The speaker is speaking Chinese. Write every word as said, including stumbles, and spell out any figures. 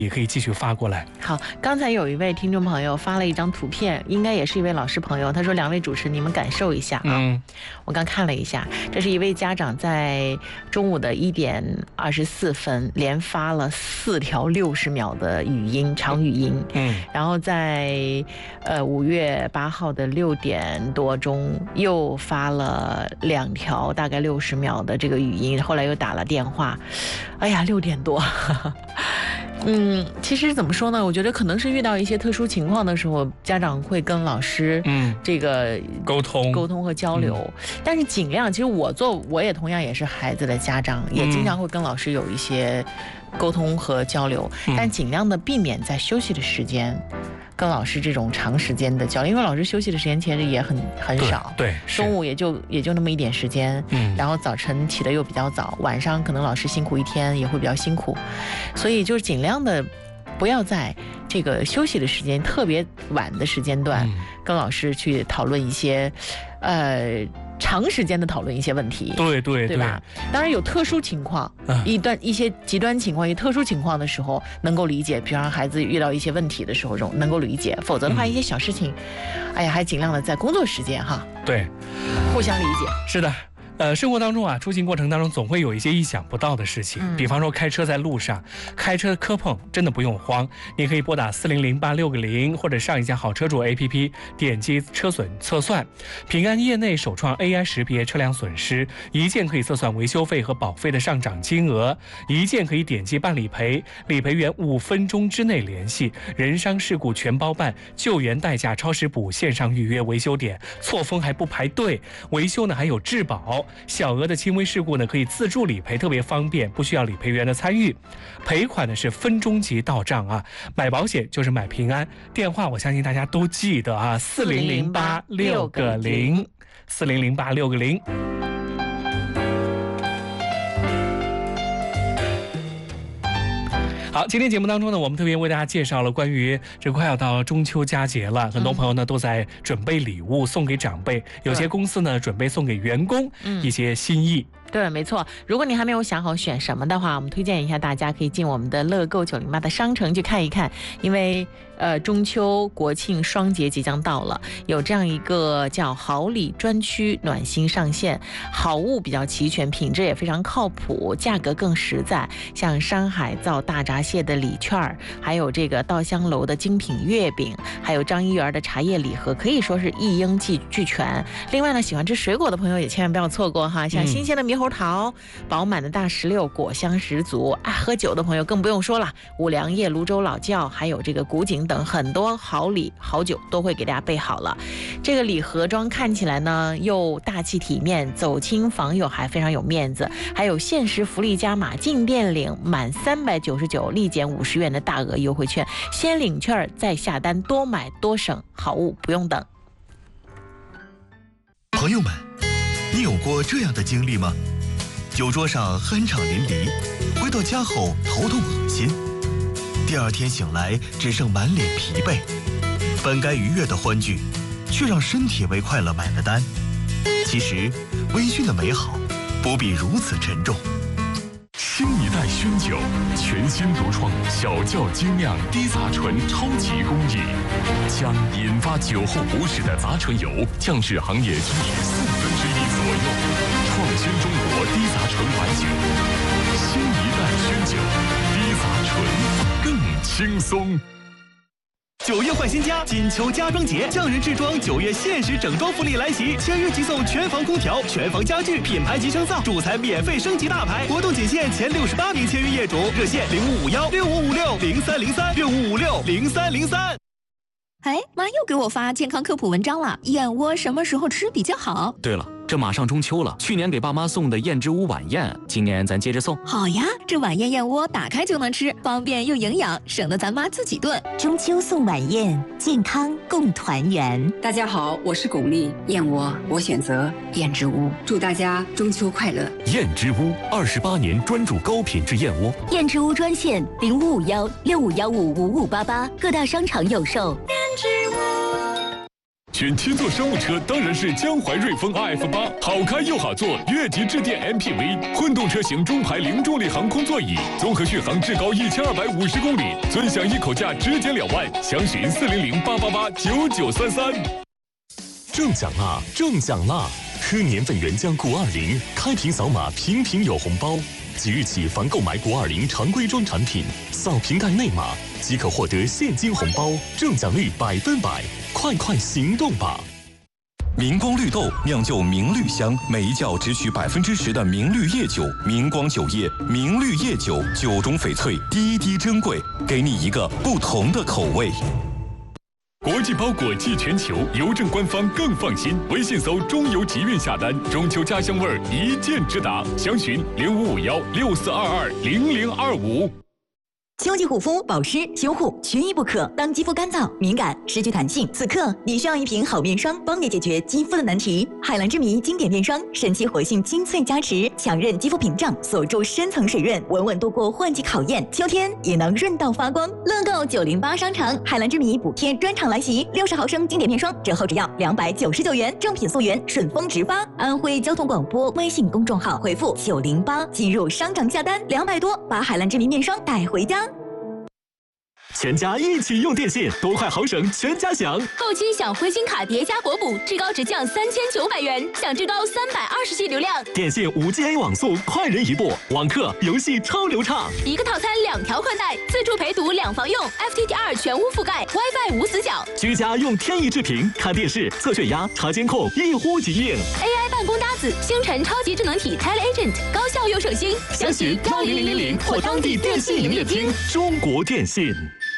也可以继续发过来。 好，刚才有一位听众朋友发了一张图片，应该也是一位老师朋友，他说：“两位主持，你们感受一下啊。嗯”我刚看了一下，这是一位家长在中午的一点二十四分连发了四条六十秒的语音长语音，嗯，然后在呃五月八号的六点多钟又发了两条大概六十秒的这个语音，后来又打了电话，哎呀，六点多。嗯，其实怎么说呢？我觉得可能是遇到一些特殊情况的时候，家长会跟老师嗯这个沟通沟通和交流，嗯、但是尽量，其实我做我也同样也是孩子的家长，也经常会跟老师有一些沟通和交流，嗯、但尽量的避免在休息的时间。跟老师这种长时间的交流，因为老师休息的时间其实也很很少， 对， 中午也就也就那么一点时间，嗯，然后早晨起得又比较早，晚上可能老师辛苦一天也会比较辛苦，所以就是尽量的不要在这个休息的时间特别晚的时间段，嗯、跟老师去讨论一些，呃。长时间的讨论一些问题， 对对对, 对吧？当然有特殊情况， 嗯、 一段一些极端情况、一特殊情况的时候能够理解，比方孩子遇到一些问题的时候，这种能够理解。否则的话，一些小事情，嗯、哎呀，还尽量的在工作时间哈， 对， 互相理解。 是的。呃，生活当中啊，出行过程当中总会有一些意想不到的事情，嗯、比方说开车在路上，开车磕碰，真的不用慌，你可以拨打四零零八六个零，或者上一下好车主 A P P， 点击车损测算。平安业内首创 A I 识别车辆损失，一键可以测算维修费和保费的上涨金额，一键可以点击办理赔，理赔员五分钟之内联系，人伤事故全包办，救援代驾超时补，线上预约维修点，错峰还不排队，维修呢还有质保。小额的轻微事故呢，可以自助理赔，特别方便，不需要理赔员的参与。赔款呢是分钟即到账啊！买保险就是买平安。电话我相信大家都记得啊，四零零八六个零，四零零八六个零。好，今天节目当中呢，我们特别为大家介绍了关于这快要到中秋佳节了，很多朋友呢都在准备礼物送给长辈，有些公司呢准备送给员工一些心意。 对，没错。如果你还没有想好选什么的话，我们推荐一下大家可以进我们的乐购九零八的商城去看一看，因为呃中秋国庆双节即将到了，有这样一个叫好礼专区暖心上线，好物比较齐全，品质也非常靠谱，价格更实在，像山海造大闸蟹的礼券，还有这个稻香楼的精品月饼，还有张一元的茶叶礼盒，可以说是一应俱俱全。另外呢，喜欢吃水果的朋友也千万不要错过哈，像新鲜的猕猴桃、饱满的大石榴，果香十足。爱喝酒的朋友更不用说了，五粮液、泸州老窖，还有这个古井等很多好礼好酒都会给大家备好了。这个礼盒装看起来呢又大气体面，走亲访友还非常有面子，还有限时福利加码，进店领满三百九十九立减五十元的大额优惠券，先领券再下单，多买多省，好物不用等。 朋友们，你有过这样的经历吗？酒桌上酣畅淋漓，回到家后头痛恶心，第二天醒来只剩满脸疲惫，本该愉悦的欢聚，却让身体为快乐买了单。其实微醺的美好不必如此沉重。 新一代熏酒，全新独创小窖精酿低杂醇超级工艺，将引发酒后不适的杂醇油降至行业均值四分之一左右，创新中国低杂醇白酒。新一代熏酒，低杂醇更轻松。 九月换新家，金秋家装节，匠人制装九月限时整装福利来袭，签约即送全房空调、全房家具、品牌集成灶，主材免费升级大牌，活动仅限前六十八名签约业主，热线零五五幺六五五六零三零三六五五六零三零三。 哎，妈又给我发健康科普文章了，燕窝什么时候吃比较好？ 对了，这马上中秋了，去年给爸妈送的燕之屋晚宴，今年咱接着送。 好呀，这晚宴燕窝打开就能吃，方便又营养，省得咱妈自己炖。 中秋送晚宴，健康共团圆。 大家好，我是巩俐，燕窝我选择燕之屋，祝大家中秋快乐。 燕之屋二十八年专注高品质燕窝。 燕之屋专线零五五幺六五幺五五五八八，各大商场有售。燕之屋。 选七座商务车当然是江淮瑞风 R F 八，好开又好坐，越级致电 M P V， 混动车型中排零重力航空座椅，综合续航至高一千二百五十公里，尊享一口价直减两万，详询四零零八八八九九三三。 中奖啦！中奖啦！喝年份原浆谷二零，开瓶扫码，瓶瓶有红包。即日起，凡购买谷二零常规装产品，扫瓶盖内码即可获得现金红包，中奖率百分百！快快行动吧！ 明光绿豆酿就明绿香，每一窖只取百分之十的明绿叶酒。明光酒业明绿叶酒，酒中翡翠，滴滴珍贵，给你一个不同的口味。 国际包裹寄全球，邮政官方更放心。微信搜中邮集运下单，中秋家乡味儿一键直达。详询零五五幺六四二二零零二五。 秋季护肤、保湿、修护缺一不可。当肌肤干燥、敏感、失去弹性，此刻你需要一瓶好面霜，帮你解决肌肤的难题。海蓝之谜经典面霜，神奇活性精粹加持，强韧肌肤屏障，锁住深层水润，稳稳度过换季考验。秋天也能润到发光。乐购九零八商场海蓝之谜补贴专场来袭，六十毫升经典面霜折后只要两百九十九元，正品溯源，顺丰直发。安徽交通广播微信公众号回复九零八进入商场下单，两百多把海蓝之谜面霜带回家。 全家一起用电信，多快好省，全家享。 购期享灰星卡叠加国补，至高直降三千九百元，享至高三百二十 G 流量。 电信 五 G A 网速，快人一步，网课游戏超流畅。 一个套餐两条宽带，自助陪读两房用 ，F T T R 全屋覆盖 ，WiFi 无死角。 居家用天翼智屏看电视、测血压、查监控，一呼即应。 A I 办公搭子，星辰超级智能体 TeleAgent， 高效又省心。 详询幺零零零零或当地电信营业厅。中国电信。